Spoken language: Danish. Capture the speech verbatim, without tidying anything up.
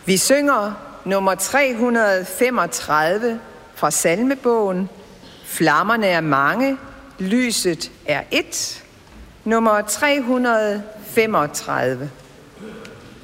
Vi synger nummer tre hundrede femogtredive fra salmebogen. Flammerne er mange, lyset er ét. Nummer tre hundrede femogtredive.